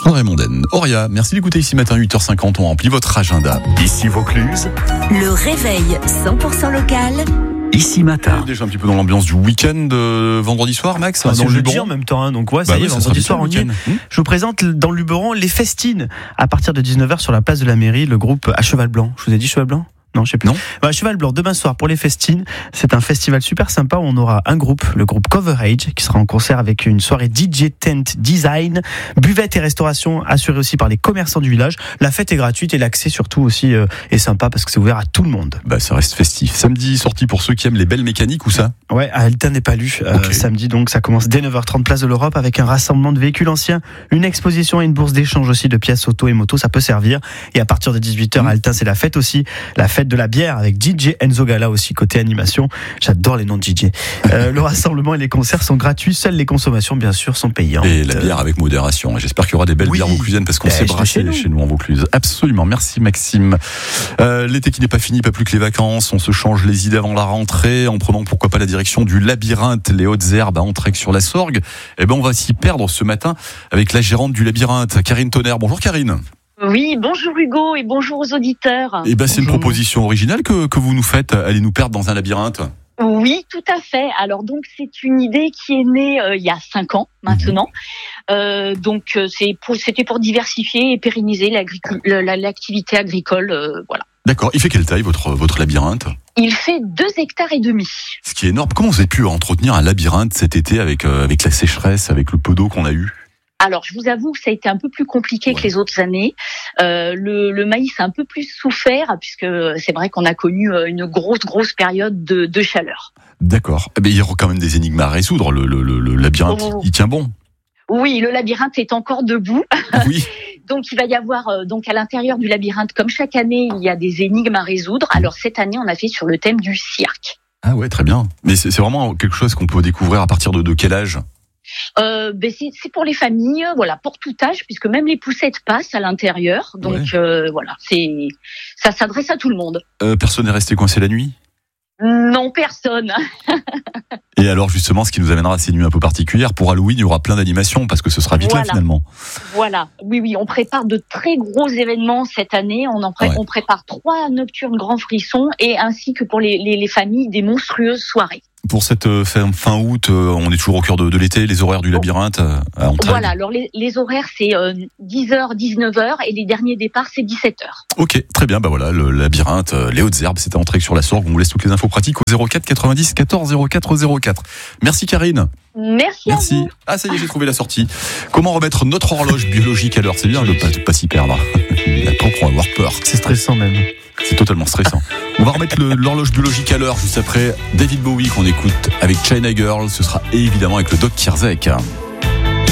André Mondaine. Auria, merci d'écouter ici matin 8h50, on remplit votre agenda. Ici Vaucluse. Le réveil 100% local. Ici matin. Déjà un petit peu dans l'ambiance du week-end vendredi soir, Max. C'est dans le jeudi Luberon. en même temps, donc ouais, ça y est, ça vendredi sera soir on y est. week-end. Je vous présente dans le Luberon les festines à partir de 19h sur la place de la mairie, le groupe à Cheval Blanc. Je vous ai dit Cheval Blanc ? Non, je sais plus. Non. Cheval Blanc, demain soir pour les festines. C'est un festival super sympa où on aura un groupe, le groupe Coverage, qui sera en concert avec une soirée DJ Tent Design, buvette et restauration assurée aussi par les commerçants du village. La fête est gratuite et l'accès surtout aussi est sympa parce que c'est ouvert à tout le monde. Ça reste festif. Samedi, sortie pour ceux qui aiment les belles mécaniques ou ça ? Ouais, à Altin n'est pas lu. Ok. Samedi, donc, ça commence dès 9h30, place de l'Europe, avec un rassemblement de véhicules anciens, une exposition et une bourse d'échange aussi de pièces auto et moto, ça peut servir. Et à partir de 18h, à Altin, c'est la fête aussi, la fête de la bière avec DJ Enzo Gala aussi, côté animation. J'adore les noms de DJ. Le rassemblement et les concerts sont gratuits, seules les consommations, bien sûr, sont payantes. Et la bière avec modération. J'espère qu'il y aura des belles bières vauclusiennes parce qu'on s'est brassé chez nous en Vaucluse. Absolument. Merci Maxime. L'été qui n'est pas fini, pas plus que les vacances. On se change les idées avant la rentrée en prenant pourquoi pas la direction du labyrinthe, les hautes herbes à Entraigue-sur-la-Sorgue. On va s'y perdre ce matin avec la gérante du labyrinthe, Karine Tonnerre. Bonjour Karine. Oui, bonjour Hugo et bonjour aux auditeurs. C'est une proposition originale que vous nous faites. Allez nous perdre dans un labyrinthe. Oui, tout à fait. Alors donc c'est une idée qui est née il y a 5 ans maintenant. C'était pour diversifier et pérenniser l'activité agricole. Voilà. D'accord. Il fait quelle taille votre labyrinthe ? Il fait 2,5 hectares. Ce qui est énorme. Comment vous avez pu entretenir un labyrinthe cet été avec la sécheresse, avec le peu d'eau qu'on a eu ? Alors, je vous avoue que ça a été un peu plus compliqué que les autres années. Le maïs a un peu plus souffert, puisque c'est vrai qu'on a connu une grosse période de chaleur. D'accord. Il y aura quand même des énigmes à résoudre. Le labyrinthe, il tient bon. Oui, le labyrinthe est encore debout. Oui. Donc, il va y avoir à l'intérieur du labyrinthe, comme chaque année, il y a des énigmes à résoudre. Alors, cette année, on a fait sur le thème du cirque. Ah ouais, très bien. Mais c'est vraiment quelque chose qu'on peut découvrir à partir de quel âge ? C'est pour les familles, pour tout âge, puisque même les poussettes passent à l'intérieur. Donc ça s'adresse à tout le monde. Personne n'est resté coincé la nuit ? Non, personne. Et alors justement, ce qui nous amènera à ces nuits un peu particulières, pour Halloween, il y aura plein d'animations, parce que ce sera vite là finalement. Voilà, oui, on prépare de très gros événements cette année. On prépare 3 nocturnes grands frissons et ainsi que pour les familles, des monstrueuses soirées. Pour cette fin août, on est toujours au cœur de l'été, les horaires du labyrinthe à Entraigue. Voilà, alors les horaires c'est 10h, 19h et les derniers départs c'est 17h. Ok, très bien, le labyrinthe, les hautes herbes, c'était à Entraigue-sur-la-Sorgue. On vous laisse toutes les infos pratiques au 04 90 14 04 04. Merci Karine. Merci à vous. Ah ça y est, j'ai trouvé la sortie. Comment remettre notre horloge biologique à l'heure ? C'est bien de pas s'y perdre. Il a pas pour avoir peur. C'est stressant même. C'est totalement stressant. On va remettre l'horloge biologique à l'heure juste après David Bowie qu'on écoute avec China Girl. Ce sera évidemment avec le Doc Kirzek.